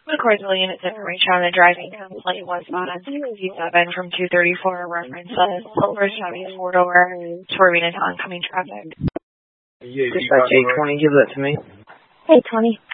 Records the unit's information on the driving complaint was on 67 from 234 references Silver Chevy 4-door swerving into oncoming traffic. Dispatch 820, give that to me. 820.